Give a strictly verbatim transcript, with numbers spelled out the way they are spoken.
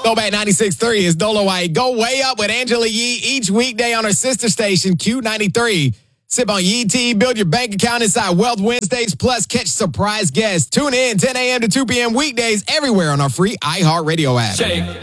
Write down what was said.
Throwback ninety-six point three is Dolo White. Go way up with Angela Yee each weekday on her sister station, Q ninety-three. Sip on Yee Tea, build your bank account inside Wealth Wednesdays, plus catch surprise guests. Tune in ten a.m. to two p.m. weekdays everywhere on our free iHeartRadio app. Shake.